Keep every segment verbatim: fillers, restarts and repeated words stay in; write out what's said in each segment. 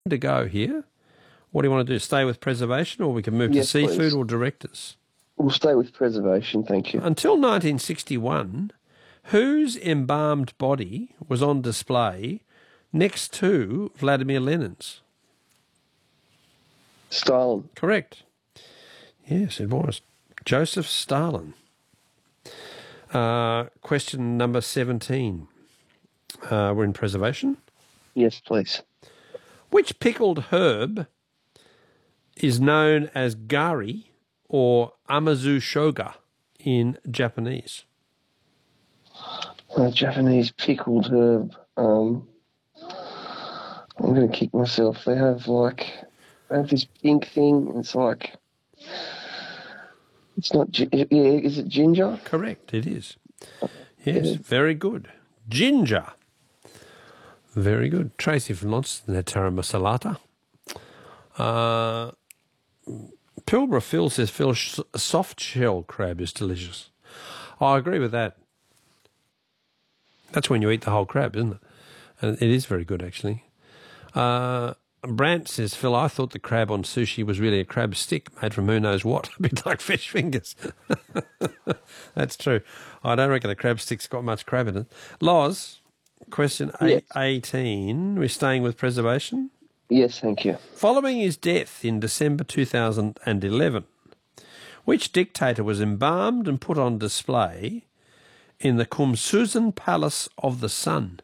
to go here. What do you want to do? Stay with preservation, or we can move Yes, to seafood please. or directors? We'll stay with preservation, thank you. Until nineteen sixty-one, whose embalmed body was on display next to Vladimir Lenin's? Stalin. Correct. Yes, it was. Joseph Stalin. Uh, question number seventeen. Uh, we're in preservation. Yes, please. Which pickled herb is known as gari or amazu shoga in Japanese? Uh, Japanese pickled herb. Um, I'm going to kick myself. They have like, they have this pink thing. It's like, it's not, gi- yeah, is it ginger? Correct, it is. Yes, very good. Ginger. Very good. Tracy from Launceston had Tara Masalata. Uh, Pilbara Phil says, Phil, sh- soft shell crab is delicious. I agree with that. That's when you eat the whole crab, isn't it? And it is very good, actually. Uh, Brant says, Phil, I thought the crab on sushi was really a crab stick made from who knows what, a bit like fish fingers. That's true. I don't reckon a crab stick's got much crab in it. Loz, question Yes. eighteen. We're staying with preservation. Yes, thank you. Following his death in December two thousand eleven, which dictator was embalmed and put on display in the Kumsusan Palace of the Sun?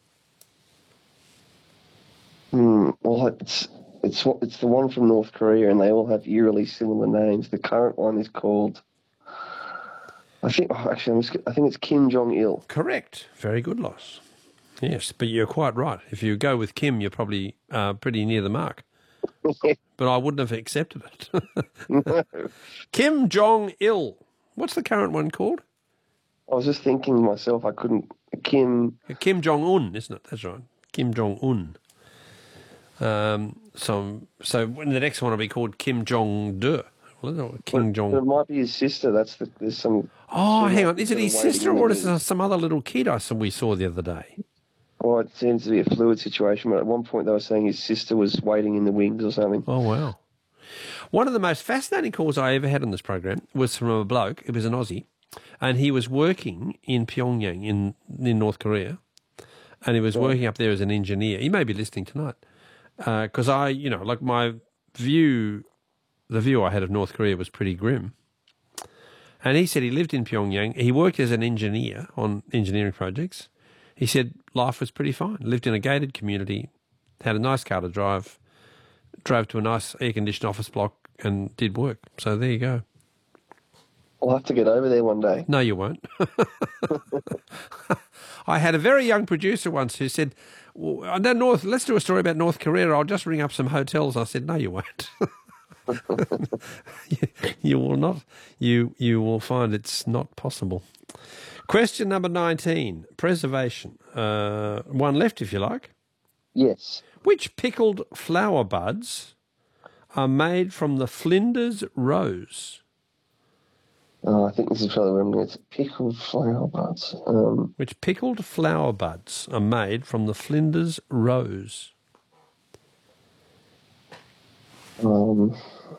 Hmm. Well, it's it's what it's the one from North Korea, and they all have eerily similar names. The current one is called, I think. Oh, actually, I'm just, I think it's Kim Jong Il. Correct. Very good, Loss. Yes, but you're quite right. If you go with Kim, you're probably uh, pretty near the mark. But I wouldn't have accepted it. Kim Jong Il. What's the current one called? I was just thinking to myself, I couldn't. Kim. Kim Jong Un, isn't it? That's right. Kim Jong Un. Um, so, so when the next one will be called Kim Jong De. Well, Kim It Jong. might be his sister. That's the. There's some. Oh, some hang on. Is it that are his waiting sister in the or is wings. it some other little kid I saw we saw the other day? Well, it seems to be a fluid situation, but at one point they were saying his sister was waiting in the wings or something. Oh, wow. One of the most fascinating calls I ever had on this program was from a bloke. It was an Aussie, and he was working in Pyongyang in, in North Korea, and he was working up there as an engineer. He may be listening tonight because I, you know, like my view, the view I had of North Korea was pretty grim. And he said he lived in Pyongyang. He worked as an engineer on engineering projects. He said life was pretty fine. Lived in a gated community, had a nice car to drive, drove to a nice air-conditioned office block and did work. So there you go. I'll have to get over there one day. No, you won't. I had a very young producer once who said, well, I know North, let's do a story about North Korea. I'll just ring up some hotels. I said, no, you won't. you, you will not. You, you will find it's not possible. Question number nineteen, preservation. Uh, one left, if you like. Yes. Which pickled flower buds are made from the Flinders rose? Oh, I think this is probably where I'm going to pickled flower buds. Um, Which pickled flower buds are made from the Flinders rose? um,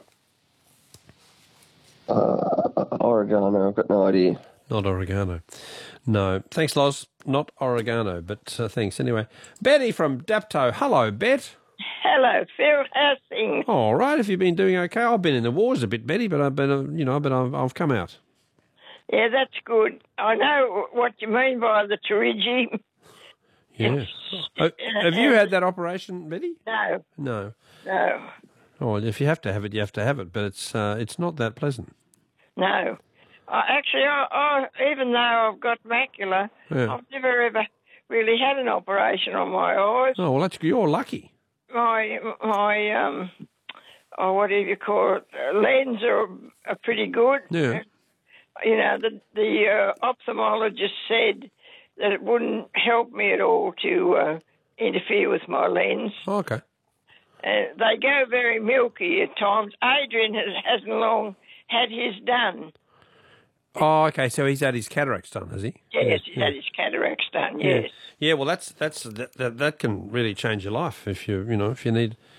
uh, oregano. I've got no idea. Not oregano. No. Thanks, Loz. Not oregano, but uh, thanks anyway. Betty from Dapto. Hello, Bet. Hello, Phil. How's things? All right. Have you been doing okay? I've been in the wars a bit, Betty, but I've been, uh, you know, but I've, I've come out. Yeah, that's good. I know what you mean by the Torigi. Yeah. Uh, have you had that operation, Betty? No, No. no, Oh, well, if you have to have it, you have to have it, but it's uh, it's not that pleasant. no. I actually, I, I, even though I've got macula, Yeah. I've never ever really had an operation on my eyes. Oh, well, that's, you're lucky. My, my, um, oh, what do you call it? Uh, lens are, are pretty good. Yeah. You know, the the uh, ophthalmologist said that it wouldn't help me at all to uh, interfere with my lens. Oh, okay. Uh, they go very milky at times. Adrian has, hasn't long had his done. Oh, okay. So he's had his cataracts done, has he? Yes, he's had his cataracts done. Yeah. Yes. Yeah. Well, that's that's that, that that can really change your life if you you know if you need